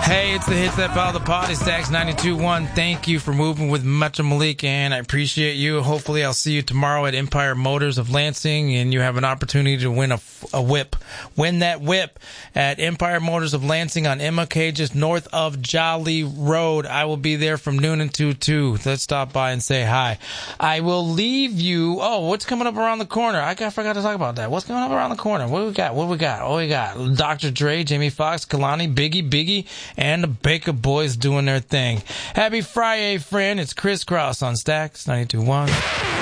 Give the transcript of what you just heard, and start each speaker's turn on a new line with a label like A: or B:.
A: Hey, it's the Hits That Follow the Party, Stacks 92.1. Thank you for moving with Metro Malik, and I appreciate you. Hopefully, I'll see you tomorrow at Empire Motors of Lansing, and you have an opportunity to win a whip. Win that whip at Empire Motors of Lansing on MLK, just north of Jolly Road. I will be there from noon until 2. Let's stop by and say hi. I will leave you. Oh, what's coming up around the corner? I forgot to talk about that. What's coming up around the corner? What we got? Oh, we got Dr. Dre, Jamie Foxx, Kalani, Biggie, and the Baker Boys doing their thing. Happy Friday, friend. It's Chris Cross on Stacks 92.1.